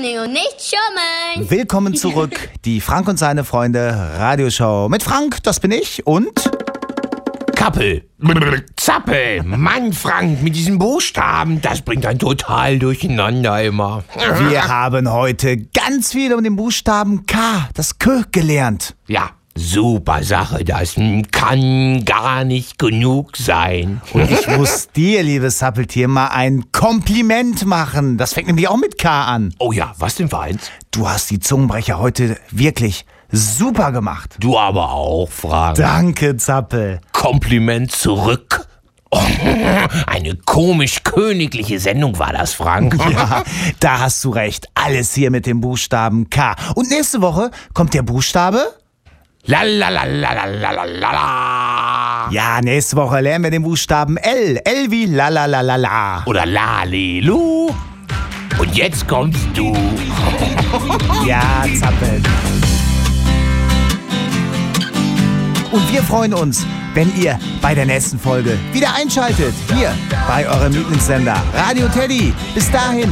aufnehmen und nicht schummeln. Willkommen zurück, die Frank und seine Freunde Radioshow. Mit Frank, das bin ich, und... Kappel. Zappel. Mann, Frank, mit diesen Buchstaben, das bringt einen total durcheinander immer. Wir haben heute ganz viel um den Buchstaben K, das K, gelernt. Ja, super Sache, das kann gar nicht genug sein. Und ich muss dir, liebes Zappeltier, mal ein Kompliment machen. Das fängt nämlich auch mit K an. Oh ja, was denn für eins? Du hast die Zungenbrecher heute wirklich super gemacht. Du aber auch, Frank. Danke, Zappel. Kompliment zurück. Oh, eine komisch-königliche Sendung war das, Frank. Ja, da hast du recht. Alles hier mit dem Buchstaben K. Und nächste Woche kommt der Buchstabe... La la la la la la la la. Ja, nächste Woche lernen wir den Buchstaben L. L wie la la la la la. Oder Lalelu. Und jetzt kommst du. Ja, Zappel. Und wir freuen uns, wenn ihr bei der nächsten Folge wieder einschaltet. Hier bei eurem Lieblingssender Radio Teddy. Bis dahin.